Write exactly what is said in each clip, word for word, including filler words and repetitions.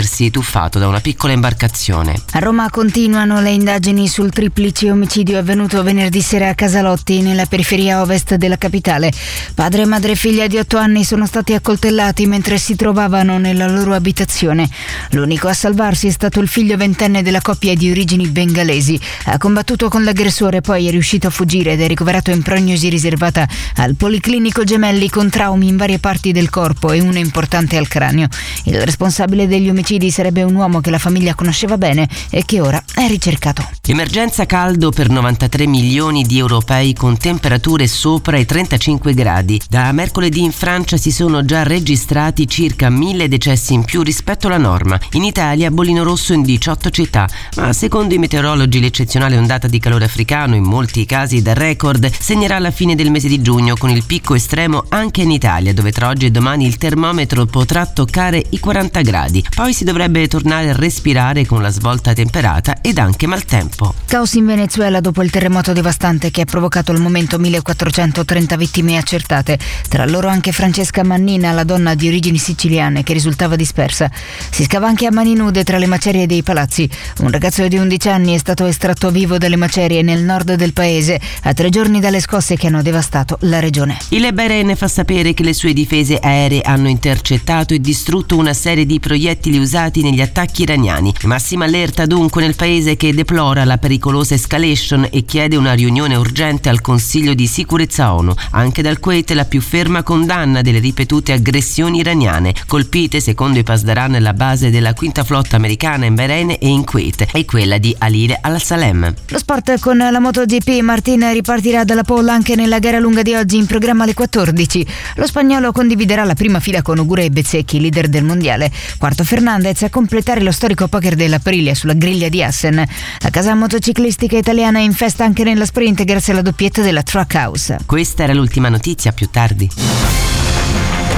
essersi tuffato da una piccola imbarcazione. A Roma continuano le indagini sul triplice omicidio avvenuto venerdì sera a Casalotti, nella periferia ovest della capitale. Padre e madre e figlia di otto anni sono stati accoltellati mentre si trovavano nella loro abitazione. L'unico a salvarsi è stato il figlio ventenne della coppia di origini bengalesi. Ha combattuto con l'aggressore, poi è riuscito a fuggire ed è ricoverato in prognosi riservata al Policlinico Gemelli con traumi in varie parti del corpo e una importante al cranio. Il responsabile degli omicidi sarebbe un uomo che la famiglia conosceva bene e che ora è ricercato. Emergenza caldo per novantatré milioni di europei con temperature sopra i trentacinque gradi. Da mercoledì in Francia si sono già registrati circa mille decessi in più rispetto alla norma. In Italia bollino rosso in diciotto città, ma secondo i meteorologi l'eccezionale ondata di calore africano, in molti casi da record, segnerà la fine del mese di giugno con il picco estremo anche in Italia, dove tra oggi e domani il termometro potrà toccare i quaranta gradi. Poi si dovrebbe tornare a respirare con la svolta temperata ed anche maltempo. Caos in Venezuela dopo il terremoto devastante che ha provocato al momento millequattrocentotrenta vittime accertate, tra loro anche Francesca Mannina, la donna di origini siciliane che risultava dispersa. Si scava anche a mani nude tra le macerie dei palazzi. Un ragazzo di undici anni è stato estratto vivo dalle macerie nel nord del paese a tre giorni dalle scosse che hanno devastato la regione. Il Bahrain fa sapere che le sue difese aeree hanno intercettato e distrutto una serie di proiettili usati negli attacchi iraniani. Massima allerta dunque nel paese, che deplora la pericolosa escalation e chiede una riunione urgente al Consiglio di sicurezza ONU. Anche dal Kuwait la più ferma condanna delle ripetute aggressioni iraniane, colpite secondo i Pasdaran la base della quinta flotta americana in Bahrain e in Kuwait e quella di Alile al-Salem. Lo sport con la MotoGP. Martin ripartirà dalla pole anche nella gara lunga di oggi, in programma alle quattordici. Lo spagnolo condividerà la prima fila con Ogura e Bezzecchi, leader del mondiale. Quarto Fernandez a completare lo storico poker dell'Aprilia sulla griglia di Assen. La casa motociclistica italiana è in festa anche nella sprint grazie alla doppietta della Trackhouse. Questa era l'ultima notizia, più tardi.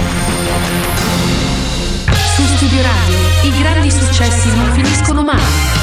Su Studio Radio i grandi successi non finiscono mai.